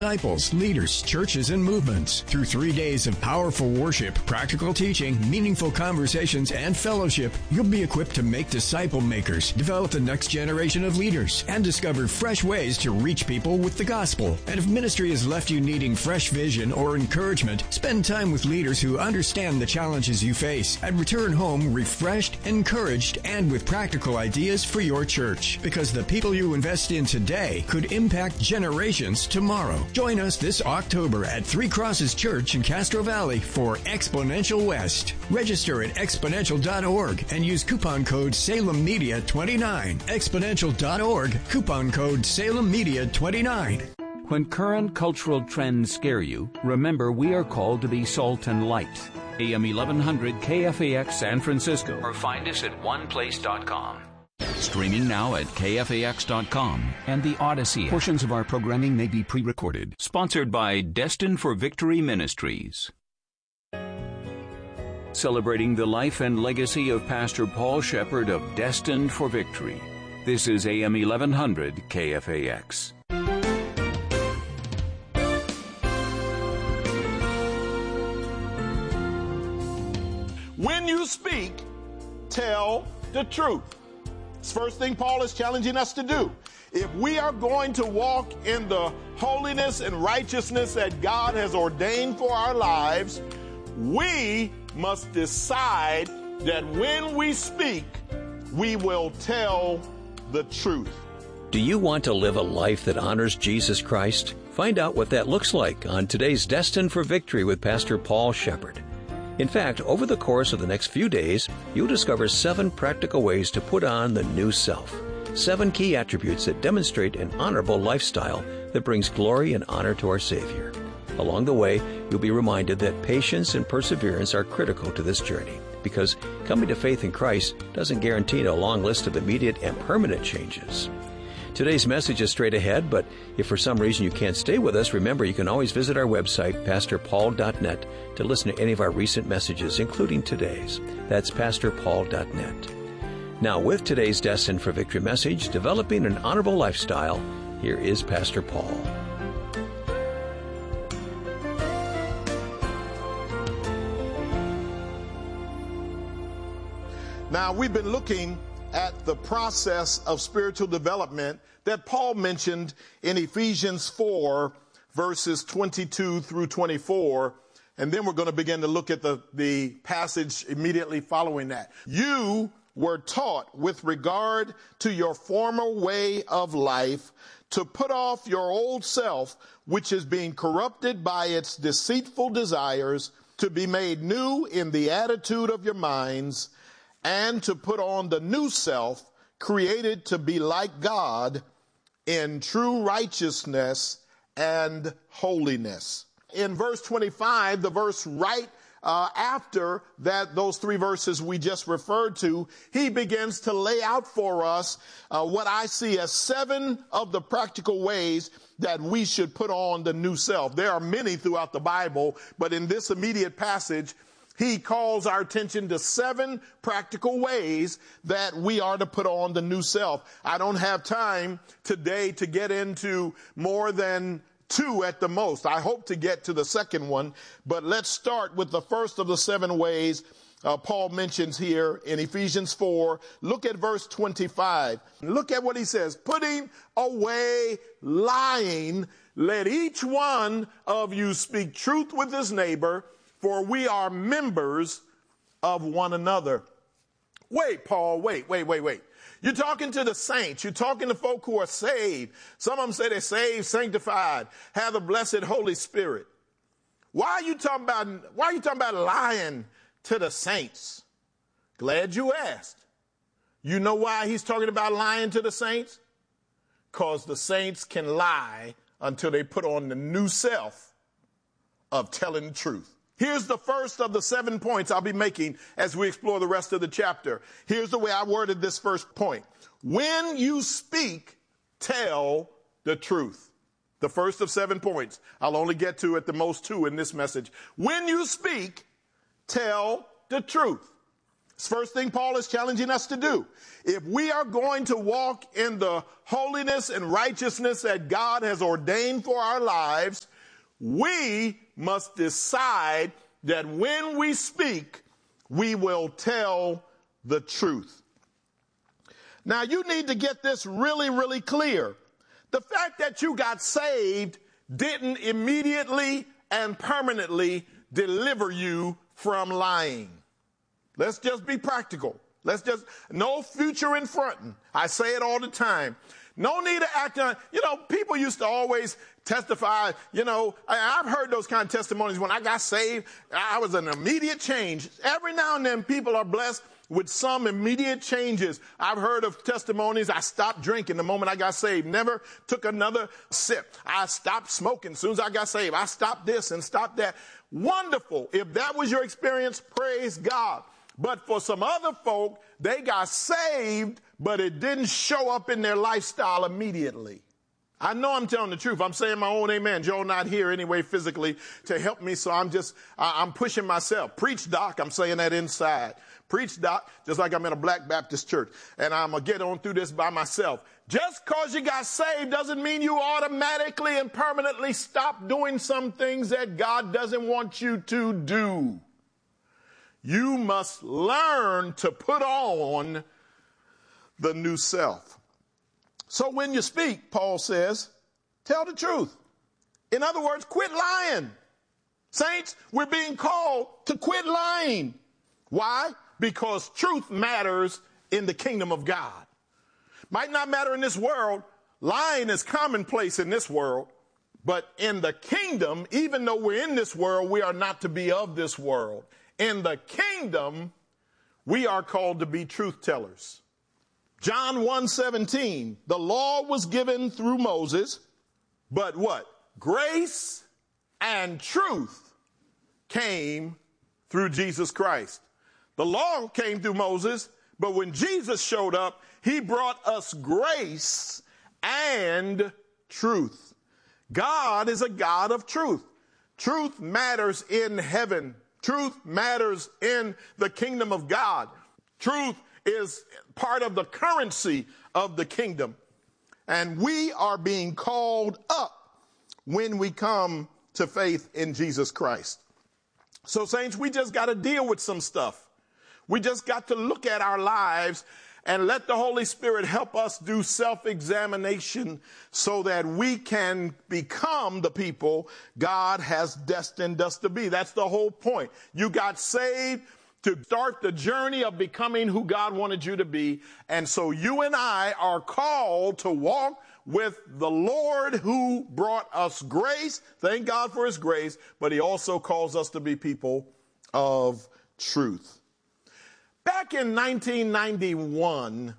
Disciples, leaders, churches, and movements. Through 3 days of powerful worship, practical teaching, meaningful conversations, and fellowship, you'll be equipped to make disciple makers, develop the next generation of leaders, and discover fresh ways to reach people with the gospel. And if ministry has left you needing fresh vision or encouragement, spend time with leaders who understand the challenges you face and return home refreshed, encouraged, and with practical ideas for your church. Because the people you invest in today could impact generations tomorrow. Join us this October at Three Crosses Church in Castro Valley for Exponential West. Register at exponential.org and use coupon code SalemMedia29. Exponential.org, coupon code SalemMedia29. When current cultural trends scare you, remember we are called to be salt and light. AM 1100 KFAX San Francisco, or find us at oneplace.com. Streaming now at KFAX.com and the Odyssey. Portions of our programming may be pre-recorded. Sponsored by Destined for Victory Ministries. Celebrating the life and legacy of Pastor Paul Shepherd of Destined for Victory. This is AM 1100 KFAX. When you speak, tell the truth. It's the first thing Paul is challenging us to do. If we are going to walk in the holiness and righteousness that God has ordained for our lives, we must decide that when we speak, we will tell the truth. Do you want to live a life that honors Jesus Christ? Find out what that looks like on today's Destined for Victory with Pastor Paul Shepherd. In fact, over the course of the next few days, you'll discover 7 practical ways to put on the new self. 7 key attributes that demonstrate an honorable lifestyle that brings glory and honor to our Savior. Along the way, you'll be reminded that patience and perseverance are critical to this journey, because coming to faith in Christ doesn't guarantee a long list of immediate and permanent changes. Today's message is straight ahead, but if for some reason you can't stay with us, remember you can always visit our website, pastorpaul.net, to listen to any of our recent messages, including today's. That's pastorpaul.net. Now, with today's Destined for Victory message, Developing an Honorable Lifestyle, here is Pastor Paul. Now, we've been looking at the process of spiritual development that Paul mentioned in Ephesians 4, verses 22 through 24. And then we're going to begin to look at the passage immediately following that. You were taught with regard to your former way of life to put off your old self, which is being corrupted by its deceitful desires, to be made new in the attitude of your minds, and to put on the new self, created to be like God in true righteousness and holiness. In verse 25, the verse right after that, those 3 verses we just referred to, he begins to lay out for us what I see as 7 of the practical ways that we should put on the new self. There are many throughout the Bible, but in this immediate passage, he calls our attention to 7 practical ways that we are to put on the new self. I don't have time today to get into more than 2 at the most. I hope to get to the second one, but let's start with the first of the 7 ways Paul mentions here in Ephesians 4. Look at verse 25. Look at what he says. Putting away lying, let each one of you speak truth with his neighbor, for we are members of one another. Wait, Paul, wait. You're talking to the saints. You're talking to folk who are saved. Some of them say they're saved, sanctified, have the blessed Holy Spirit. Why are you talking about lying to the saints? Glad you asked. You know why he's talking about lying to the saints? Because the saints can lie until they put on the new self of telling the truth. Here's the first of the 7 points I'll be making as we explore the rest of the chapter. Here's the way I worded this first point. When you speak, tell the truth. The first of 7 points. I'll only get to at the most 2 in this message. When you speak, tell the truth. It's the first thing Paul is challenging us to do. If we are going to walk in the holiness and righteousness that God has ordained for our lives, we must decide that when we speak, we will tell the truth. Now, you need to get this really, really clear. The fact that you got saved didn't immediately and permanently deliver you from lying. Let's just be practical. No future in fronting. I say it all the time. No need to act on, people used to always testify, I've heard those kind of testimonies. When I got saved, I was an immediate change. Every now and then people are blessed with some immediate changes. I've heard of testimonies. I stopped drinking the moment I got saved. Never took another sip. I stopped smoking as soon as I got saved. I stopped this and stopped that. Wonderful. If that was your experience, praise God. But for some other folk, they got saved, but it didn't show up in their lifestyle immediately. I know I'm telling the truth. I'm saying my own amen. Joe not here anyway physically to help me, so I'm pushing myself. Preach, Doc. I'm saying that inside. Preach, Doc, just like I'm in a Black Baptist church, and I'm going to get on through this by myself. Just because you got saved doesn't mean you automatically and permanently stop doing some things that God doesn't want you to do. You must learn to put on the new self. So when you speak, Paul says, tell the truth. In other words, quit lying. Saints, we're being called to quit lying. Why? Because truth matters in the kingdom of God. Might not matter in this world. Lying is commonplace in this world. But in the kingdom, even though we're in this world, we are not to be of this world. In the kingdom, we are called to be truth tellers. John 1:17, the law was given through Moses, but what? Grace and truth came through Jesus Christ. The law came through Moses, but when Jesus showed up, he brought us grace and truth. God is a God of truth. Truth matters in heaven. Truth matters in the kingdom of God. Truth is part of the currency of the kingdom. And we are being called up when we come to faith in Jesus Christ. So, saints, we just got to deal with some stuff. We just got to look at our lives and let the Holy Spirit help us do self-examination so that we can become the people God has destined us to be. That's the whole point. You got saved to start the journey of becoming who God wanted you to be. And so you and I are called to walk with the Lord who brought us grace. Thank God for his grace. But he also calls us to be people of truth. Back in 1991,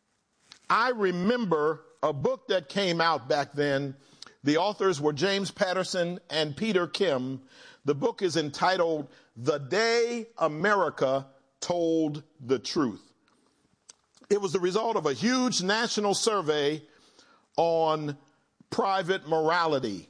I remember a book that came out back then. The authors were James Patterson and Peter Kim. The book is entitled The Day America Told the Truth. It was the result of a huge national survey on private morality.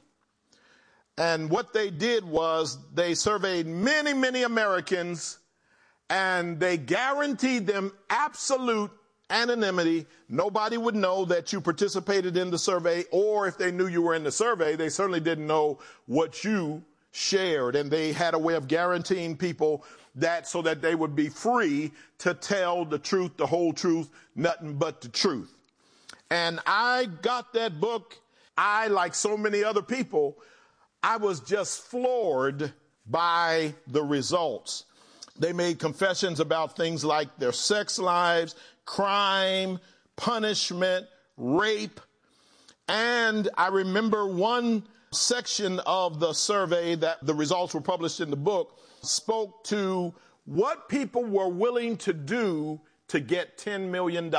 And what they did was they surveyed many, many Americans, and they guaranteed them absolute anonymity. Nobody would know that you participated in the survey, or if they knew you were in the survey, they certainly didn't know what you shared. And they had a way of guaranteeing people that so that they would be free to tell the truth, the whole truth, nothing but the truth. And I got that book. I, like so many other people, I was just floored by the results. They made confessions about things like their sex lives, crime, punishment, rape. And I remember one section of the survey that the results were published in the book spoke to what people were willing to do to get $10 million.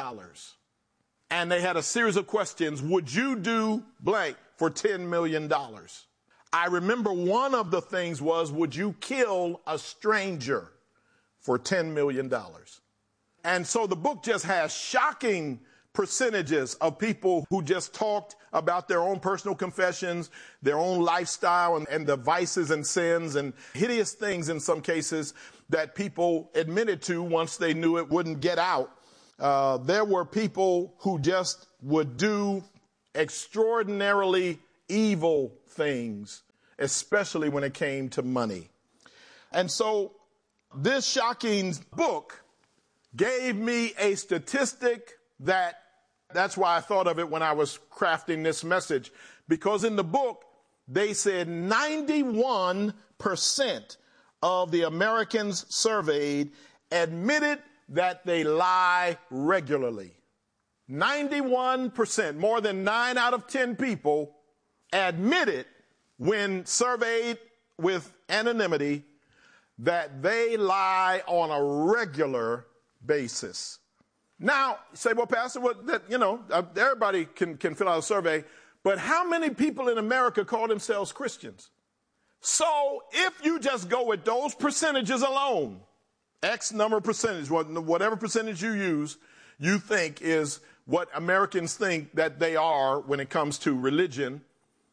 And they had a series of questions. Would you do blank for $10 million? I remember one of the things was, would you kill a stranger for $10 million? And so the book just has shocking percentages of people who just talked about their own personal confessions, their own lifestyle, and the vices and sins and hideous things in some cases that people admitted to once they knew it wouldn't get out. There were people who just would do extraordinarily evil things, especially when it came to money. And so this shocking book gave me a statistic that's why I thought of it when I was crafting this message, because in the book, they said 91% of the Americans surveyed admitted that they lie regularly. 91%, more than 9 out of 10 people admitted when surveyed with anonymity that they lie on a regular basis. Now, you say, well, Pastor, everybody can fill out a survey, but how many people in America call themselves Christians? So if you just go with those percentages alone, X number of percentage, whatever percentage you use, you think is what Americans think that they are when it comes to religion.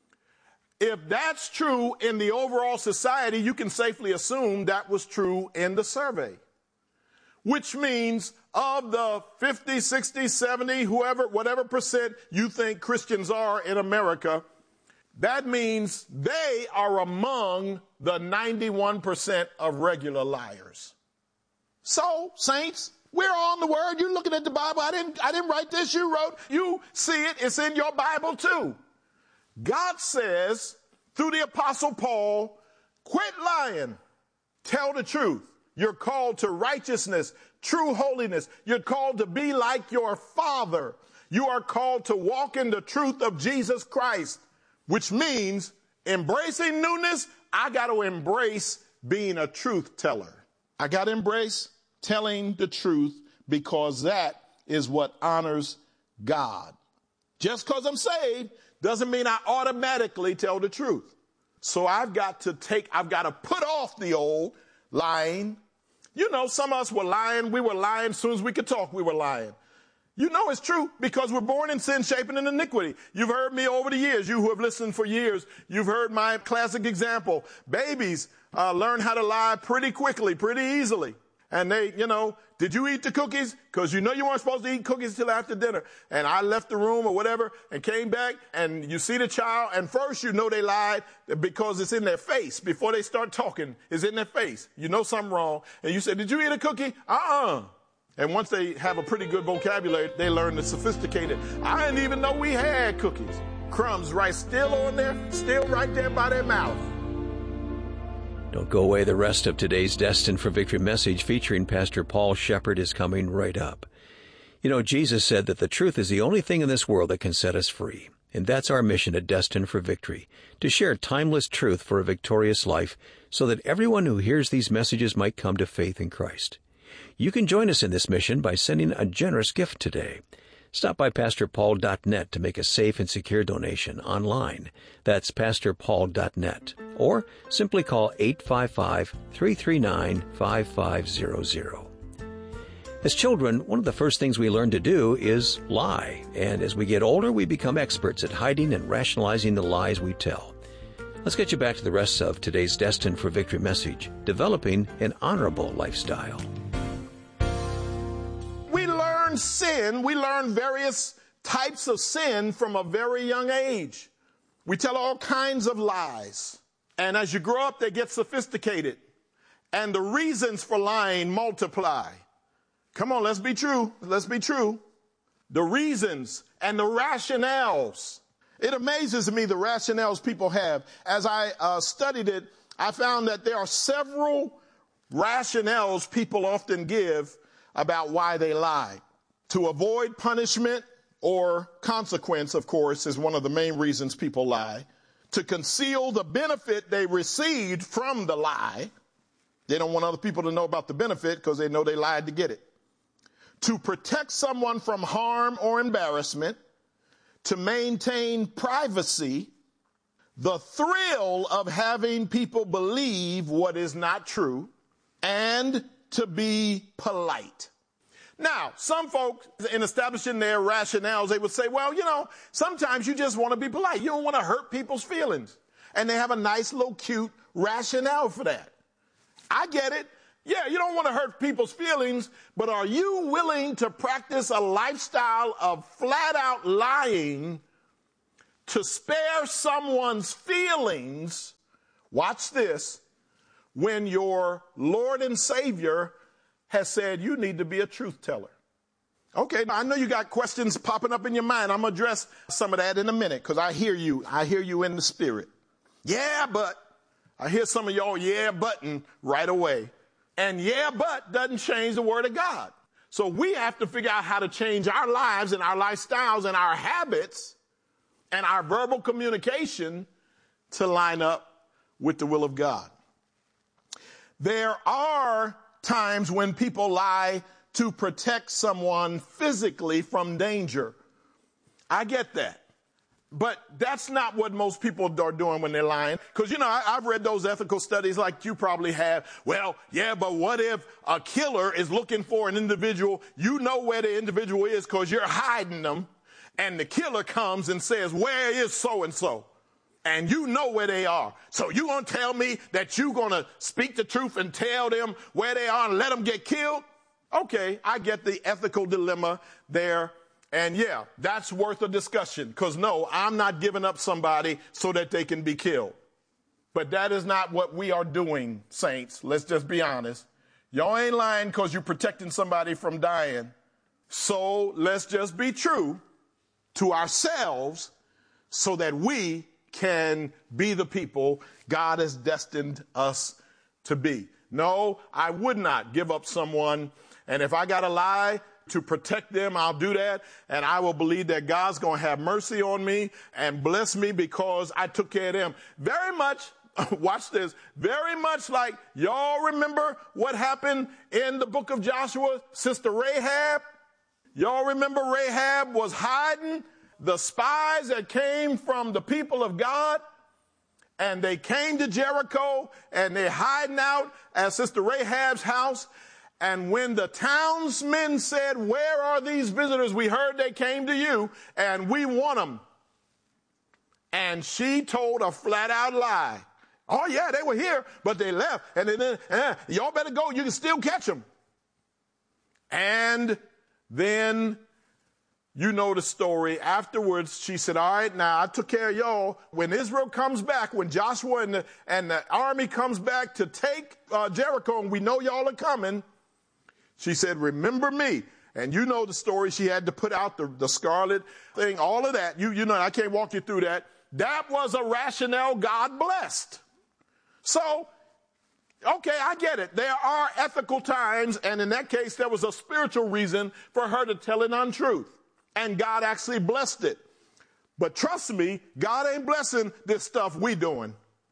If that's true in the overall society, you can safely assume that was true in the survey, which means of the 50, 60, 70, whatever percent you think Christians are in America, that means they are among the 91% of regular liars. So, saints, we're on the word. You're looking at the Bible. I didn't write this. You wrote. You see it. It's in your Bible too. God says through the Apostle Paul, quit lying. Tell the truth. You're called to righteousness, true holiness. You're called to be like your Father. You are called to walk in the truth of Jesus Christ, which means embracing newness. I got to embrace being a truth teller. I got to embrace telling the truth because that is what honors God. Just because I'm saved doesn't mean I automatically tell the truth. So I've got to put off the old lying. You know, some of us were lying. We were lying as soon as we could talk, we were lying. You know it's true because we're born in sin, shaping in iniquity. You've heard me over the years. You who have listened for years, you've heard my classic example. Babies learn how to lie pretty quickly, pretty easily. And they, did you eat the cookies? Because you weren't supposed to eat cookies until after dinner. And I left the room or whatever and came back and you see the child and first they lied because it's in their face. Before they start talking, it's in their face. You know something wrong. And you say, did you eat a cookie? And once they have a pretty good vocabulary, they learn the sophisticated. I didn't even know we had cookies. Crumbs still on there, still right there by their mouth. Don't go away. The rest of today's Destined for Victory message featuring Pastor Paul Shepard is coming right up. Jesus said that the truth is the only thing in this world that can set us free. And that's our mission at Destined for Victory, to share timeless truth for a victorious life so that everyone who hears these messages might come to faith in Christ. You can join us in this mission by sending a generous gift today. Stop by PastorPaul.net to make a safe and secure donation online. That's PastorPaul.net. Or simply call 855-339-5500. As children, one of the first things we learn to do is lie. And as we get older, we become experts at hiding and rationalizing the lies we tell. Let's get you back to the rest of today's Destined for Victory message, developing an honorable lifestyle. Sin, we learn various types of sin from a very young age. We tell all kinds of lies. And as you grow up, they get sophisticated. And the reasons for lying multiply. Come on, let's be true. Let's be true. The reasons and the rationales. It amazes me the rationales people have. As I studied it, I found that there are several rationales people often give about why they lie. To avoid punishment or consequence, of course, is one of the main reasons people lie. To conceal the benefit they received from the lie. They don't want other people to know about the benefit because they know they lied to get it. To protect someone from harm or embarrassment. To maintain privacy. The thrill of having people believe what is not true. And to be polite. Now, some folks, in establishing their rationales, they would say, well, sometimes you just want to be polite. You don't want to hurt people's feelings. And they have a nice little cute rationale for that. I get it. Yeah, you don't want to hurt people's feelings, but are you willing to practice a lifestyle of flat out lying to spare someone's feelings? Watch this. When your Lord and Savior has said you need to be a truth teller. Okay, I know you got questions popping up in your mind. I'm going to address some of that in a minute because I hear you. I hear you in the spirit. Yeah, but I hear some of y'all yeah, butting right away. And yeah, but doesn't change the word of God. So we have to figure out how to change our lives and our lifestyles and our habits and our verbal communication to line up with the will of God. There are times when people lie to protect someone physically from danger. I get that. But that's not what most people are doing when they're lying. Because, I've read those ethical studies like you probably have. Well, yeah, but what if a killer is looking for an individual? You know where the individual is because you're hiding them. And the killer comes and says, where is so-and-so? And you know where they are. So you going to tell me that you're going to speak the truth and tell them where they are and let them get killed? Okay, I get the ethical dilemma there. And yeah, that's worth a discussion because no, I'm not giving up somebody so that they can be killed. But that is not what we are doing, saints. Let's just be honest. Y'all ain't lying because you're protecting somebody from dying. So let's just be true to ourselves so that we can be the people God has destined us to be. No, I would not give up someone. And if I got to lie to protect them, I'll do that. And I will believe that God's going to have mercy on me and bless me because I took care of them. Very much, watch this, very much like y'all remember what happened in the book of Joshua, Sister Rahab. Y'all remember Rahab was hiding the spies that came from the people of God. And they came to Jericho and they're hiding out at Sister Rahab's house. And when the townsmen said, where are these visitors? We heard they came to you and we want them. And she told a flat out lie. Oh yeah, they were here, but they left. And then y'all better go. You can still catch them. And then you know the story. Afterwards, she said, all right, now I took care of y'all. When Israel comes back, when Joshua and the army comes back to take Jericho, and we know y'all are coming, she said, remember me. And you know the story. She had to put out the scarlet thing, all of that. You know, I can't walk you through that. That was a rationale God blessed. So, okay, I get it. There are ethical times, and in that case, there was a spiritual reason for her to tell an untruth. And God actually blessed it. But trust me, God ain't blessing this stuff we doing.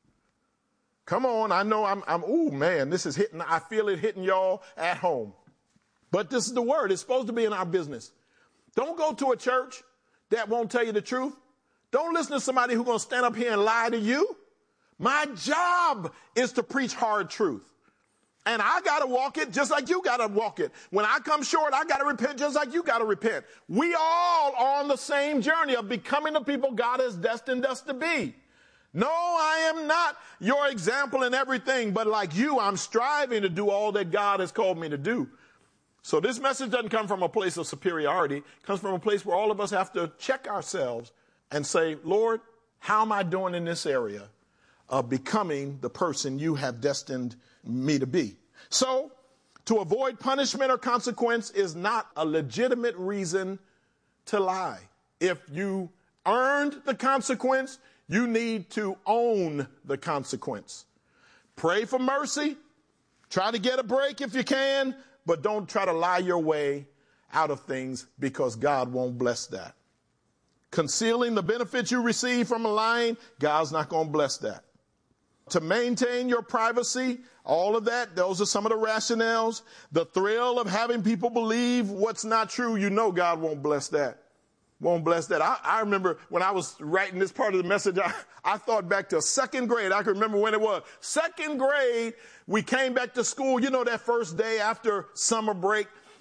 Come on, I know oh man, this is hitting, I feel it hitting y'all at home. But this is the word. It's supposed to be in our business. Don't go to a church that won't tell you the truth. Don't listen to somebody who's going to stand up here and lie to you. My job is to preach hard truth. And I got to walk it just like you got to walk it. When I come short, I got to repent just like you got to repent. We all are on the same journey of becoming the people God has destined us to be. No, I am not your example in everything, but like you, I'm striving to do all that God has called me to do. So this message doesn't come from a place of superiority. It comes from a place where all of us have to check ourselves and say, Lord, how am I doing in this area of becoming the person you have destined me to be? So to avoid punishment or consequence is not a legitimate reason to lie. If you earned the consequence, you need to own the consequence. Pray for mercy. Try to get a break if you can, but don't try to lie your way out of things because God won't bless that. Concealing the benefits you receive from a lying, God's not going to bless that. To maintain your privacy, all of that, those are some of the rationales. The thrill of having people believe what's not true, you know God won't bless that. Won't bless that. I remember when I was writing this part of the message, I thought back to second grade. I can remember when it was. Second grade, we came back to school. You know, that first day after summer break,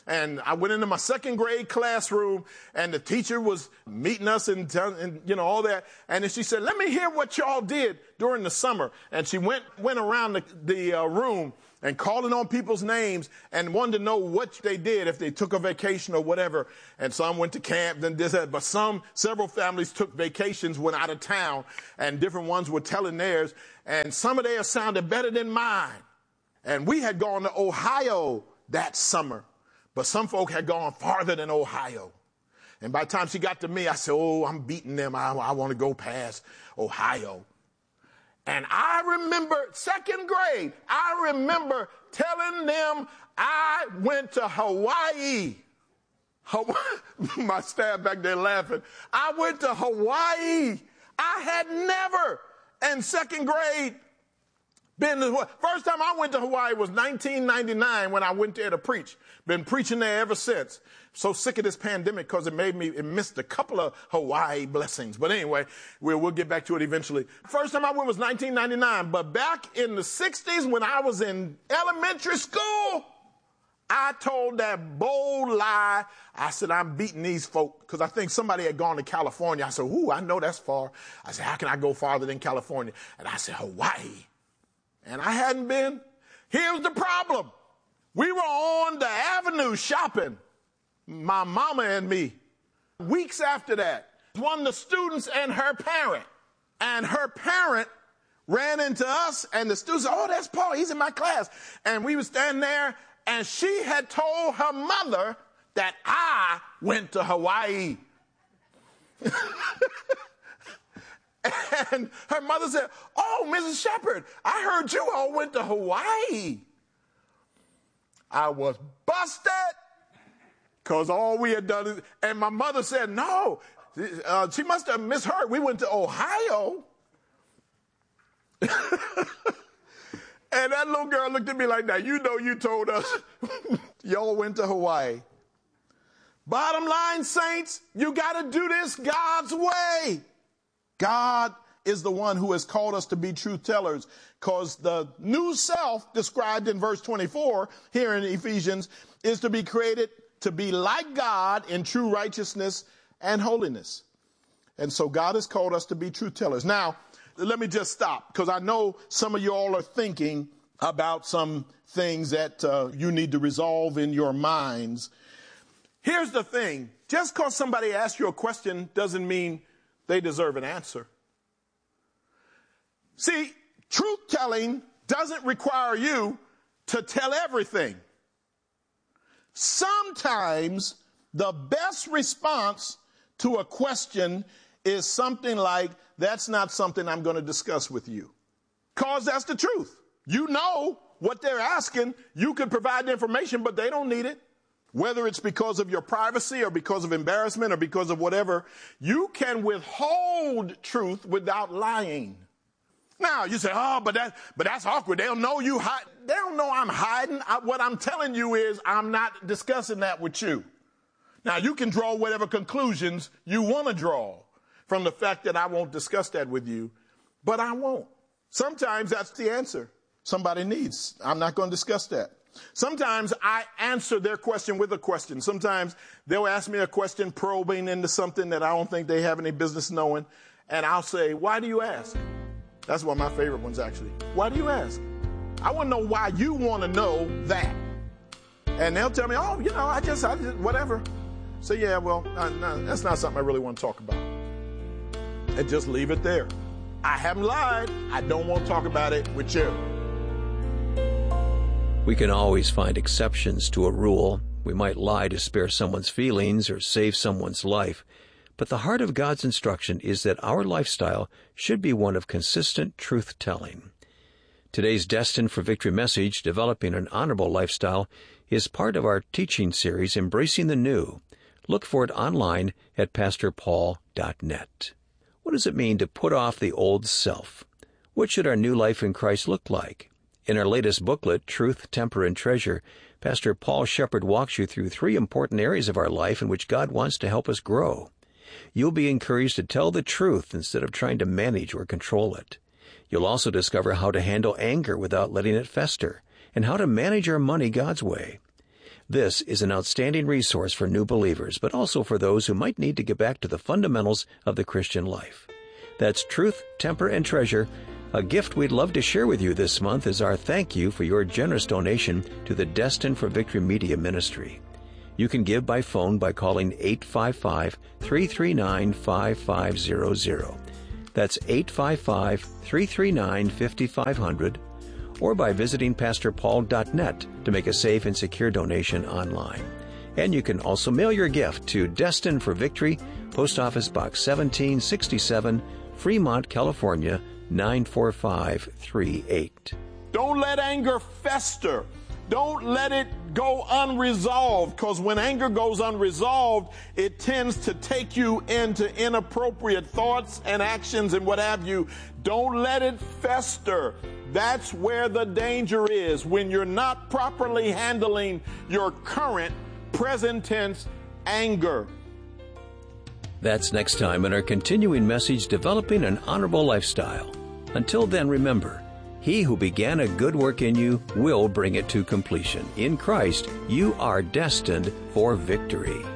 And I went into my second grade classroom, and the teacher was meeting us and all that. And then she said, let me hear what y'all did during the summer. And she went around the room and calling on people's names and wanted to know what they did, if they took a vacation or whatever. And some went to camp, then this, that. But several families took vacations, went out of town, and different ones were telling theirs. And some of theirs sounded better than mine. And we had gone to Ohio that summer. But some folk had gone farther than Ohio. And by the time she got to me, I said, oh, I'm beating them. I want to go past Ohio. And I remember second grade, I remember telling them I went to Hawaii. My staff back there laughing. I went to Hawaii. I had never in second grade been to Hawaii. First time I went to Hawaii was 1999 when I went there to preach. Been preaching there ever since. So sick of this pandemic because it missed a couple of Hawaii blessings. But anyway, we'll get back to it eventually. First time I went was 1999. But back in the 60s when I was in elementary school, I told that bold lie. I said, I'm beating these folk because I think somebody had gone to California. I said, ooh, I know that's far. I said, how can I go farther than California? And I said, Hawaii. And I hadn't been. Here's the problem. We were on the avenue shopping, my mama and me. Weeks after that, one of the students and her parent. And her parent ran into us, and the students said, oh, that's Paul. He's in my class. And we were standing there, and she had told her mother that I went to Hawaii. And her mother said, oh, Mrs. Shepherd, I heard you all went to Hawaii. I was busted because all we had done is, and my mother said, no, she must have misheard. We went to Ohio. And that little girl looked at me like that. You know you told us y'all went to Hawaii. Bottom line, saints, you got to do this God's way. God is the one who has called us to be truth tellers, because the new self described in verse 24 here in Ephesians is to be created to be like God in true righteousness and holiness. And so God has called us to be truth tellers. Now, let me just stop, because I know some of you all are thinking about some things that you need to resolve in your minds. Here's the thing. Just because somebody asks you a question doesn't mean they deserve an answer. See, truth-telling doesn't require you to tell everything. Sometimes the best response to a question is something like, that's not something I'm going to discuss with you. Because that's the truth. You know what they're asking. You could provide the information, but they don't need it. Whether it's because of your privacy or because of embarrassment or because of whatever, you can withhold truth without lying. Now, you say, oh, but that's awkward. They'll know you hide. They don't know I'm hiding. What I'm telling you is I'm not discussing that with you. Now, you can draw whatever conclusions you want to draw from the fact that I won't discuss that with you, but I won't. Sometimes that's the answer somebody needs. I'm not going to discuss that. Sometimes I answer their question with a question. Sometimes they'll ask me a question probing into something that I don't think they have any business knowing. And I'll say, why do you ask? That's one of my favorite ones, actually. Why do you ask? I want to know why you want to know that. And they'll tell me, oh, I just whatever. So, yeah, well, no, that's not something I really want to talk about. And just leave it there. I haven't lied. I don't want to talk about it with you. We can always find exceptions to a rule. We might lie to spare someone's feelings or save someone's life. But the heart of God's instruction is that our lifestyle should be one of consistent truth-telling. Today's Destined for Victory message, Developing an Honorable Lifestyle, is part of our teaching series, Embracing the New. Look for it online at pastorpaul.net. What does it mean to put off the old self? What should our new life in Christ look like? In our latest booklet, Truth, Temper, and Treasure, Pastor Paul Shepherd walks you through 3 important areas of our life in which God wants to help us grow. You'll be encouraged to tell the truth instead of trying to manage or control it. You'll also discover how to handle anger without letting it fester, and how to manage our money God's way. This is an outstanding resource for new believers, but also for those who might need to get back to the fundamentals of the Christian life. That's Truth, Temper, and Treasure. A gift we'd love to share with you this month is our thank you for your generous donation to the Destined for Victory Media Ministry. You can give by phone by calling 855-339-5500. That's 855-339-5500, or by visiting pastorpaul.net to make a safe and secure donation online. And you can also mail your gift to Destined for Victory, Post Office Box 1767, Fremont, California, 94538. Don't let anger fester. Don't let it go unresolved, because when anger goes unresolved, it tends to take you into inappropriate thoughts and actions and what have you. Don't let it fester. That's where the danger is, when you're not properly handling your current present tense anger. That's next time in our continuing message, Developing an Honorable Lifestyle. Until then, remember, He who began a good work in you will bring it to completion. In Christ, you are destined for victory.